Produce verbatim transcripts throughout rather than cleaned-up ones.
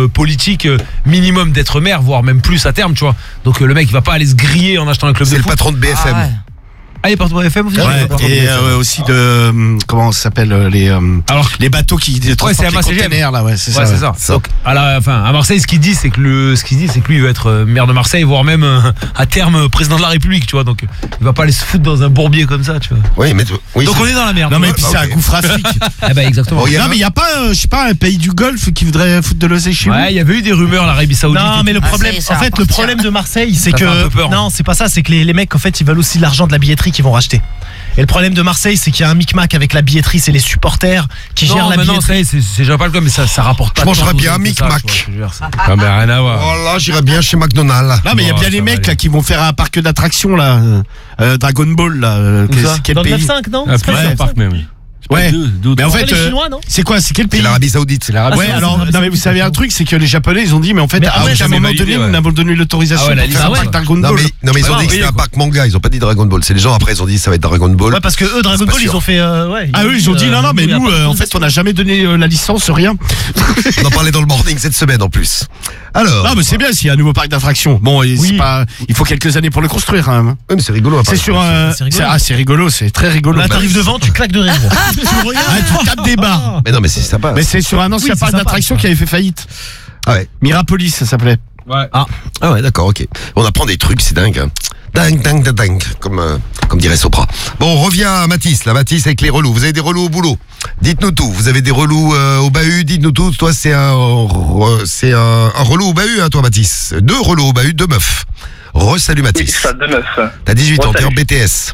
euh, politique euh, minimum d'être maire, voire même plus à terme, tu vois. Donc euh, le mec il va pas aller se griller en achetant un club de C'est foot. le patron de B F M. Ah ouais. Ah, il est patron de B F M aussi. Ouais, et euh, aussi de euh, comment ça s'appelle euh, les euh, Alors, les bateaux qui transportent c'est les M A C G M. containers là, ouais, c'est ouais, ça. c'est ouais. ça. Donc, à la, enfin, à Marseille, ce qu'il dit, c'est que le, ce qu'il dit, c'est que lui, il va être euh, maire de Marseille, voire même euh, à terme euh, président de la République, tu vois. Donc, euh, il va pas aller se foutre dans un bourbier comme ça, tu vois. Oui, mais oui, Donc, c'est- on est dans la merde. Non mais Ouais, puis bah, c'est ok. un gouffre Afrique. Eh ben, exactement. Oh, il y a Non un- mais il y a pas euh, je sais pas un pays du Golfe qui voudrait foutre de l'oseille chez Ouais, il y avait eu des rumeurs, l'Arabie Saoudite. Non, et mais tout. le Ah, problème, ça y est, ça en va fait, le partir. problème de Marseille, c'est Ça fait un que peu peur. non, c'est pas ça, c'est que les, les mecs, en fait, ils veulent aussi l'argent de la billetterie qu'ils vont racheter. Et le problème de Marseille, c'est qu'il y a un micmac avec la billetterie, c'est les supporters qui gèrent Non, la mais non, billetterie. ça y est, c'est c'est déjà pas le cas, mais ça, ça rapporte pas. Je mangerais tant bien un d'oseille que ça, Micmac. tu vois, je veux dire, c'est- Ah, mais rien à voir. Oh là, j'irais bien chez McDonald's. Non mais il y a Oh, bien ça les va mecs aller. là qui vont faire un parc d'attractions là euh, euh, Dragon Ball là euh, quel, ça quel Dans le pays neuf cinq, non Ah, C'est pas ouais, le neuf cinq. parc même. Ouais. Mais en C'est fait pas les euh, Chinois, non c'est quoi c'est quel C'est pays l'Arabie Saoudite. C'est Ah, Ouais, c'est alors l'Arabie non mais vous Saoudite, savez un d'accord. truc, c'est que les Japonais ils ont dit mais en fait Mais à ah ouais, aucun jamais moment validé, donné ouais. nous n'avons donné l'autorisation Ah ouais, la pour faire un licence, parc ouais. Dragon Non Ball. mais, non mais ils ont Ah, dit que oui, c'était un quoi. parc manga, ils ont pas dit Dragon Ball. C'est les gens après ils ont dit ça va être Dragon Ball. Ouais, parce que eux, Dragon C'est pas Ball, sûr. ils ont fait. euh, ouais, Ah eux ils ont dit non non mais il y a nous pas de euh, en fait on n'a jamais donné euh, la licence rien. On en parlait dans le morning cette semaine en plus. Alors, Non mais c'est bien s'il y a un nouveau parc d'attractions. Bon et c'est Oui. pas il faut quelques années pour le construire quand même. ouais, mais c'est rigolo. C'est sur un c'est rigolo. c'est ah c'est rigolo, c'est très rigolo. Là, Bah, t'arrives devant, tu claques de rire. Tu regardes. Ah, tu tapes des barres. Mais non mais c'est sympa. Mais c'est sur un ancien Oui, c'est parc sympa, d'attractions ça. qui avait fait faillite. Ah ouais. Mirapolis ça s'appelait. Ouais. Ah ouais d'accord ok. On apprend des trucs c'est dingue. Hein. Dingue dingue dingue dingue comme euh, comme dirait Sopra. Bon on revient à Mathis là Mathis avec les relous. Vous avez des relous au boulot. Dites-nous tout. Vous avez des relous euh, au bahut. Dites-nous tout. Toi c'est un re- c'est un, un relou au bahut hein, toi Mathis. Deux relous au bahut deux meufs. Re-salut Oui, Mathis. ça, de neuf. T'as dix-huit ans, t'es en Re-salut. B T S.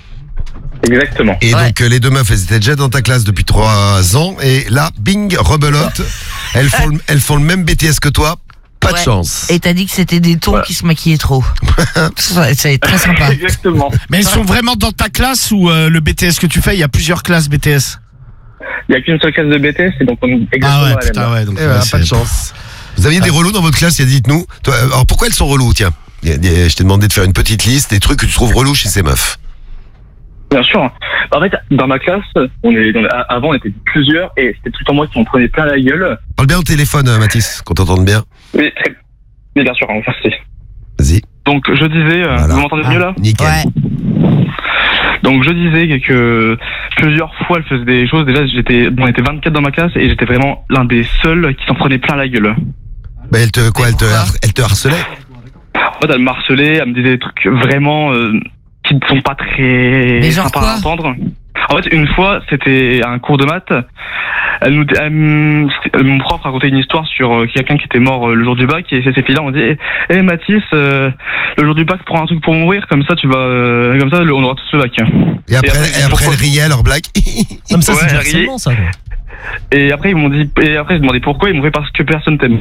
Exactement. Et Ouais. donc euh, les deux meufs, elles étaient déjà dans ta classe depuis trois ans. Et là, bing, rebelote. Elles font, le, elles font le même B T S que toi. Pas de Ouais. chance. Et t'as dit que c'était des tons Ouais. qui se maquillaient trop. Ça, ça va être très sympa. Exactement. Mais elles sont vraiment dans ta classe ou euh, le B T S que tu fais, il y a plusieurs classes B T S. Il n'y a qu'une seule classe de B T S et donc on est exactement Ah ouais, la même. putain ouais, donc Eh ben, ouais, pas de c'est- chance. Vous aviez des relous dans votre classe, il y a dites-nous. Toi, euh, Alors pourquoi elles sont relous, tiens Il y a des- Je t'ai demandé de faire une petite liste des trucs que tu trouves relous chez ces meufs. Bien sûr. En fait, dans ma classe, on est, on- avant on était plusieurs et c'était tout le temps moi qui en prenais plein la gueule. Parle bien au téléphone, euh, Mathis, qu'on t'entende bien. Mais, mais bien sûr, on va faire c'est. Vas-y. Donc je disais, euh, Voilà. vous m'entendez mieux là Nickel. Ouais. Donc je disais que plusieurs fois elle faisait des choses. Déjà, j'étais, bon, on était vingt-quatre dans ma classe et j'étais vraiment l'un des seuls qui s'en prenait plein la gueule. Bah, elle te, quoi, elle te, pourquoi har- elle te harcelait En fait, elle me harcelait, elle me disait des trucs vraiment euh, qui ne sont pas très Mais genre sympas quoi à entendre. En fait, une fois, c'était un cours de maths. Elle nous, elle me- c'était- mon prof racontait une histoire sur euh, quelqu'un qui était mort euh, le jour du bac et ces filles-là ont dit "Eh hey, Mathis, euh, le jour du bac, prends un truc pour mourir, comme ça tu vas, euh, comme ça le- on aura tous le bac." Et après, Et après, et après pourquoi elle riait leur blague. Comme ça, Ouais, c'est du elle harcèlement, ça. quoi. Et après ils m'ont dit, et après j'ai demandé pourquoi, ils m'ont fait parce que personne t'aime.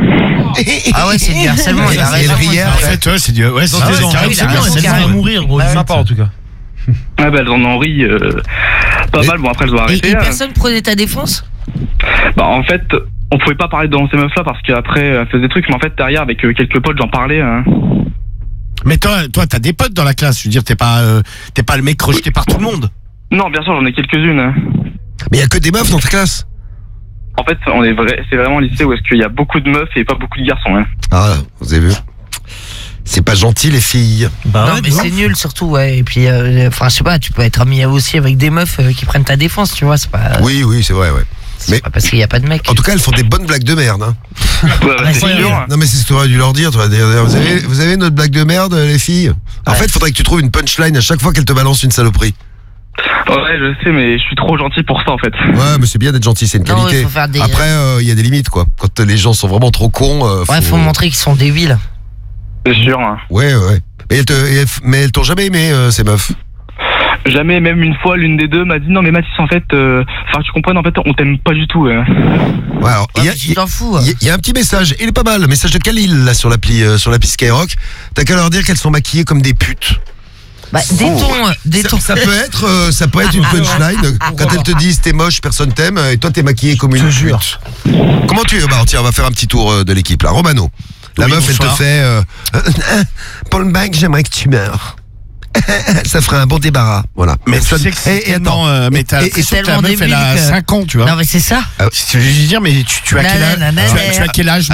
Ah ouais, c'est du harcèlement. Il a Et elle raison. riait En après. fait ouais, c'est du ouais, c'est Ah ouais, c'est c'est carrément- oui, c'est il a bien, raison, c'est carrément. bien. mourir, gros. Ouais, Sympa en tout cas. Ah bah elles en ont ri euh, pas Mais- mal. Bon après elles ont Et, arrêté. et hein. personne prenait ta défense? Bah en fait, on pouvait pas parler dans ces meufs-là parce qu'après elles faisaient des trucs, mais en fait derrière avec euh, quelques potes j'en parlais. Hein. Mais toi toi t'as des potes dans la classe, je veux dire t'es pas euh, t'es pas le mec rejeté par tout le monde. Non, bien sûr j'en ai quelques-unes. Hein. Mais il y a que des meufs dans ta classe. En fait, on est vrai, c'est vraiment un lycée où est-ce qu'il y a beaucoup de meufs et pas beaucoup de garçons. Hein. Ah, vous avez vu. C'est pas gentil les filles. Bah Non, ouais, mais de c'est ouf. nul surtout, ouais. Et puis, euh, enfin, je sais pas, tu peux être ami aussi avec des meufs euh, qui prennent ta défense, tu vois. C'est pas, Oui, oui, c'est vrai, ouais. c'est mais- pas parce qu'il y a pas de mec. En tout cas, elles font des bonnes blagues de merde. Hein. Ouais, bah, Ouais, c'est c'est sûr. nul. Hein. Non mais c'est ce que tu aurais dû leur dire. Tu vas dire, vous avez, vous avez notre blague de merde, les filles. En Ouais. fait, faudrait que tu trouves une punchline à chaque fois qu'elle te balance une saloperie. Ouais, je sais, mais je suis trop gentil pour ça en fait. Ouais, mais c'est bien d'être gentil, c'est une Non, qualité. il faut faire des. Après, il y a des limites, quoi. Quand les gens sont vraiment trop cons, euh, Ouais, faut montrer qu'ils sont débiles. C'est sûr. Hein. Ouais, ouais. Mais elles, te, et elles- mais elles t'ont jamais aimé, euh, ces meufs. Jamais, même une fois, l'une des deux m'a dit non mais Mathis en fait, euh, enfin tu comprends en fait, on t'aime pas du tout. Hein. Ouais, alors, il Ouais, y a- mais il y tu a- t'en fous. il y a- il y a un petit message, il est pas mal, le message de Khalil, là, sur l'appli, euh, sur l'appli Skyrock. T'as qu'à leur dire qu'elles sont maquillées comme des putes. Bah, des tons, euh, des Ça, tons. ça peut être, euh, ça peut être une punchline. Quand elles te disent t'es moche, personne t'aime, et toi t'es maquillée comme une jure. pute. Comment tu es? Bah, tiens, on va faire un petit tour euh, de l'équipe, là. Romano. La Oui, meuf, elle te bonsoir. fait, euh, Paul Bag, j'aimerais que tu meurs. Ça ferait un bon débarras, voilà. Mais Ça- tu sais que c'est et, et attends, tellement, euh, mais t'as et- et l'impression que tellement la meuf elle débile a que- cinq ans tu vois. Non, mais c'est ça. Ah, Je veux dire mais tu, tu as quel âge Nanana, tu as, tu as quel âge